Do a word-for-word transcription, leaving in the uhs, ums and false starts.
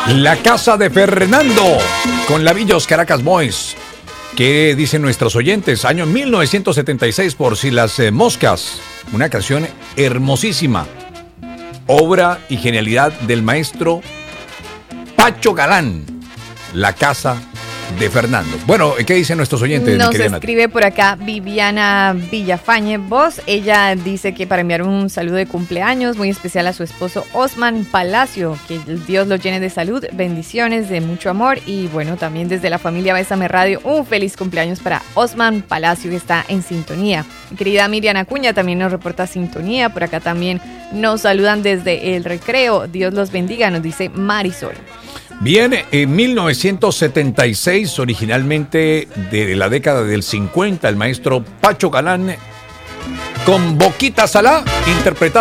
La casa de Fernando, con Lavillos Caracas Boys. ¿Qué dicen nuestros oyentes? Año mil novecientos setenta y seis, por si las eh, moscas. Una canción hermosísima. Obra y genialidad del maestro Pacho Galán. La casa de Fernando. Bueno, ¿qué dicen nuestros oyentes? Nos escribe por acá Viviana Villafañe Voz. Ella dice que para enviar un saludo de cumpleaños muy especial a su esposo Osman Palacio, que Dios lo llene de salud, bendiciones, de mucho amor, y bueno, también desde la familia Bésame Radio, un feliz cumpleaños para Osman Palacio, que está en sintonía. Mi querida Miriam Acuña también nos reporta sintonía. Por acá también nos saludan desde el Recreo. Dios los bendiga, nos dice Marisol. Bien, en mil novecientos setenta y seis, originalmente de la década del cincuenta, el maestro Pacho Galán con Boquita Salá, interpretado